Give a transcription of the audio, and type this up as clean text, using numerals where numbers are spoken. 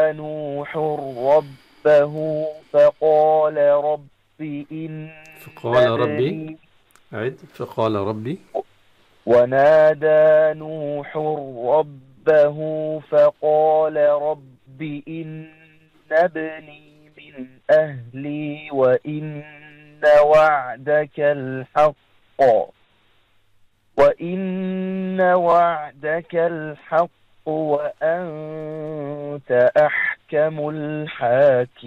نوح ربه فقال رب إن فقال ربي. ابني عد. فقال ربي. ونادى نوح ربه فقال رب إن ابني من أهلي وإن وعدك الحق وأنت أحكم الحاكمين.